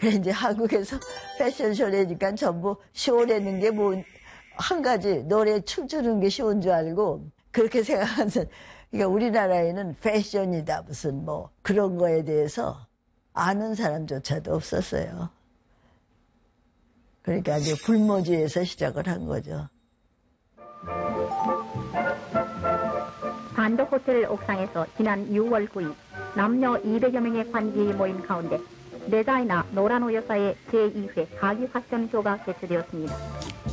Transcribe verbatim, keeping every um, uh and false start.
그래 이제 한국에서 패션쇼라니까 전부 쇼라는 게 뭐 한 가지 노래 춤추는 게 쇼인 줄 알고 그렇게 생각하는, 그러니까 우리나라에는 패션이다 무슨 뭐 그런 거에 대해서 아는 사람조차도 없었어요. 그러니까 이제 불모지에서 시작을 한 거죠. 단독 호텔 옥상에서 지난 유월 구일 남녀 이백여 명의 관객이 모인 가운데 내 자이나 노란호 여사의 제이 회 가기 패션쇼가 개최되었습니다.